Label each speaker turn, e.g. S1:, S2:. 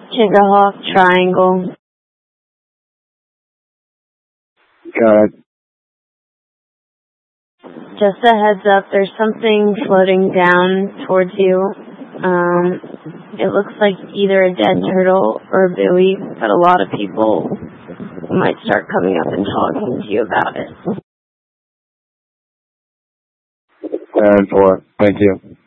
S1: Chickahoff Triangle.
S2: Got it.
S1: Just a heads up, there's something floating down towards you. It looks like either a dead turtle or a buoy, but a lot of people might start coming up and talking to you about it.
S2: And for it. Thank you.